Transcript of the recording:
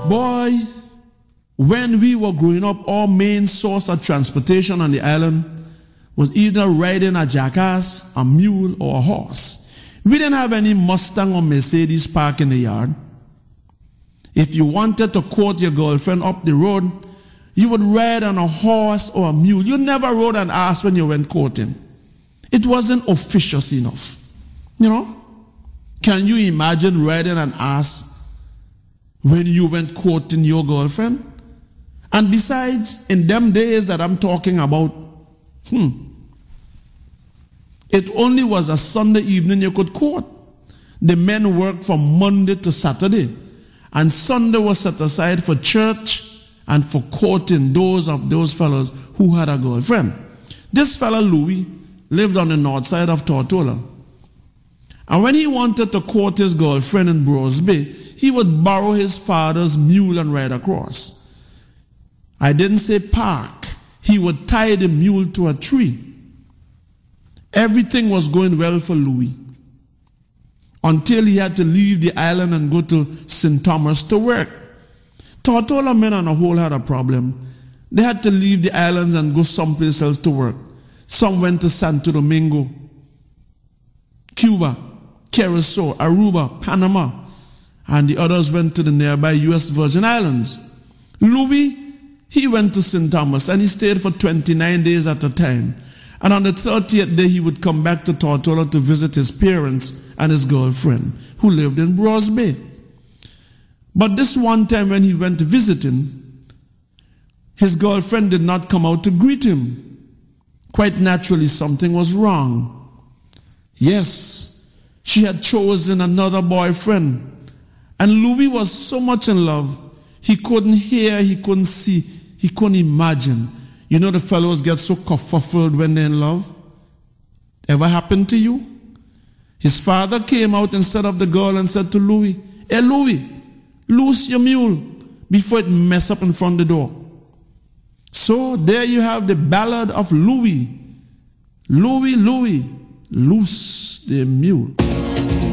Boy, when we were growing up, our main source of transportation on the island was either riding a jackass, a mule, or a horse. We didn't have any Mustang or Mercedes parked in the yard. If you wanted to court your girlfriend up the road, you would ride on a horse or a mule. You never rode an ass when you went courting. It wasn't officious enough. You know? Can you imagine riding an ass when you went courting your girlfriend? And besides, in them days that I'm talking about, it only was a Sunday evening you could court. The men worked from Monday to Saturday, and Sunday was set aside for church and for courting those fellows who had a girlfriend. This fellow Louis lived on the north side of Tortola. And when he wanted to court his girlfriend in Browse Bay, he would borrow his father's mule and ride across. I didn't say park. He would tie the mule to a tree. Everything was going well for Louis until he had to leave the island and go to St. Thomas to work. Tortola men on a whole had a problem. They had to leave the islands and go someplace else to work. Some went to Santo Domingo, Cuba, Curacao, Aruba, Panama, and the others went to the nearby U.S. Virgin Islands. Louis, he went to St. Thomas and he stayed for 29 days at a time. And on the 30th day, he would come back to Tortola to visit his parents and his girlfriend, who lived in Browse Bay. But this one time when he went visiting, his girlfriend did not come out to greet him. Quite naturally, something was wrong. Yes, she had chosen another boyfriend. And Louis was so much in love, he couldn't hear, he couldn't see, he couldn't imagine. You know the fellows get so kerfuffled when they're in love? Ever happened to you? His father came out instead of the girl and said to Louis, "Hey Louis, loose your mule before it mess up in front of the door." So there you have the ballad of Louis. Louis, Louis, loose the mule.